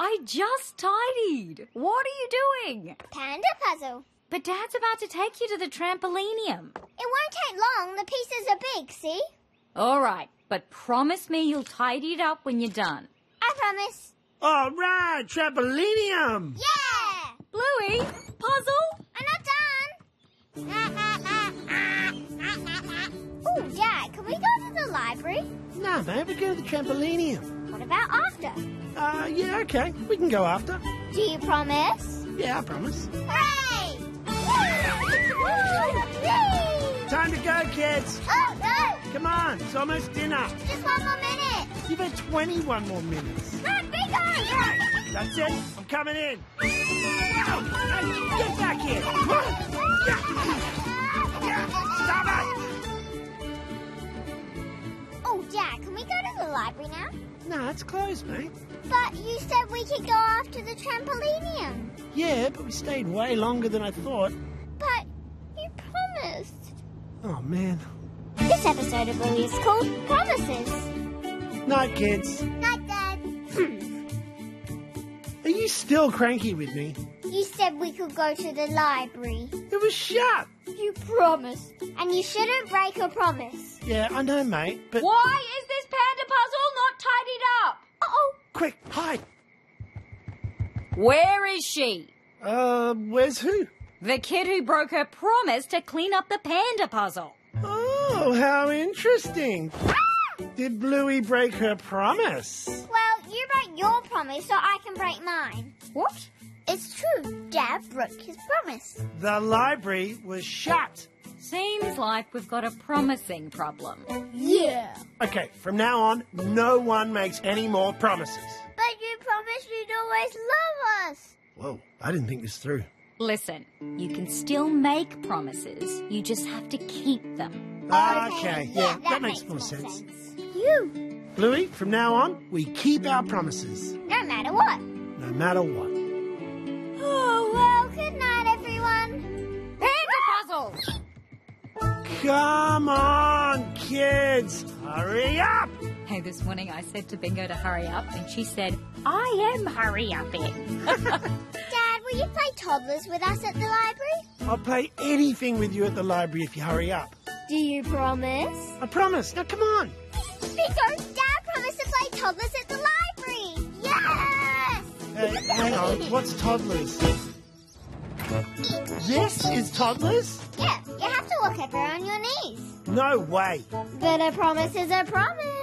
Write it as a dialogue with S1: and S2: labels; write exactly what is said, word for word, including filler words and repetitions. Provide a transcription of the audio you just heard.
S1: I just tidied. What are you doing?
S2: Panda puzzle.
S1: But Dad's about to take you to the trampolinium.
S2: It won't take long. The pieces are big, see?
S1: All right, but promise me you'll tidy it up when you're done.
S2: I promise.
S3: All right, trampolinium.
S2: Yeah!
S1: Bluey, puzzle?
S2: I'm not done. Oh, Dad, can we go to the library?
S3: No, mate, we go to the trampolinium.
S2: What about after?
S3: Uh, yeah, okay. We can go after.
S2: Do you promise?
S3: Yeah, I promise.
S2: Hooray!
S3: Time to go, kids.
S2: Oh, no!
S3: Come on, it's almost dinner.
S2: Just one more minute.
S3: You've had twenty-one more minutes.
S2: Run, big on!
S3: That's it. I'm coming in. Oh, hey, get back here. Yeah. Yeah. Stop it.
S2: Oh, Dad, can we go to the library now?
S3: No, it's closed, mate.
S2: But you said we could go after the trampolinium.
S3: Yeah, but we stayed way longer than I thought.
S2: But you promised.
S3: Oh, man.
S2: This episode of Bluey is called Promises.
S3: Night, kids.
S2: Night, Dad.
S3: Are you still cranky with me?
S2: You said we could go to the library.
S3: It was shut.
S2: You promised. And you shouldn't break a promise.
S3: Yeah, I know, mate, but...
S1: Why is this panda puzzle not tidied up?
S2: Uh-oh.
S3: Quick, hide.
S1: Where is she?
S3: Uh, where's who?
S1: The kid who broke her promise to clean up the panda puzzle.
S3: Oh, how interesting. Did Bluey break her promise?
S2: Well, you broke your promise, so I can break mine.
S1: What?
S2: It's true. Dad broke his promise.
S3: The library was shut.
S1: Seems like we've got a promising problem.
S2: Yeah.
S3: Okay, from now on, no one makes any more promises.
S2: But you promised you'd always love us.
S3: Whoa, I didn't think this through.
S1: Listen, you can still make promises. You just have to keep them.
S3: Okay, yeah, that, makes, more sense.
S2: You.
S3: Bluey, from now on, we keep our promises.
S2: No matter what.
S3: No matter what.
S2: Oh, well, good night, everyone.
S1: Panda puzzle!
S3: Come on, kids. Hurry up.
S1: Hey, this morning I said to Bingo to hurry up, and she said, I am hurry-upping.
S2: Dad, will you play toddlers with us at the library?
S3: I'll play anything with you at the library if you hurry up.
S2: Do you promise?
S3: I promise. Now, come on.
S2: Bingo, Dad promised to play toddlers at the library. Yes!
S3: Hey, hang on. What's toddlers? This is toddlers?
S2: Yeah, you have to walk over on your knees.
S3: No way.
S2: But a promise is a promise.